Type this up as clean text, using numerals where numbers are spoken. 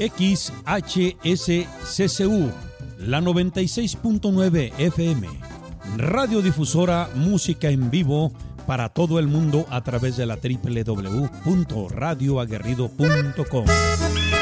XHSCCU, la 96.9 FM, radiodifusora música en vivo para todo el mundo a través de la www.radioaguerrido.com.